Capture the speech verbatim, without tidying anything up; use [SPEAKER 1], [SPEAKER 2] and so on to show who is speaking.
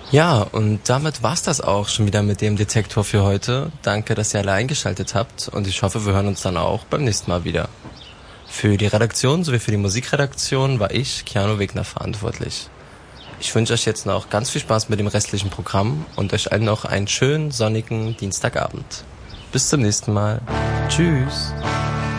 [SPEAKER 1] Ja, und damit war's das auch schon wieder mit dem Detektor für heute. Danke, dass ihr alle eingeschaltet habt und ich hoffe, wir hören uns dann auch beim nächsten Mal wieder. Für die Redaktion sowie für die Musikredaktion war ich, Keanu Wegner, verantwortlich. Ich wünsche euch jetzt noch ganz viel Spaß mit dem restlichen Programm und euch allen noch einen schönen, sonnigen Dienstagabend. Bis zum nächsten Mal. Tschüss.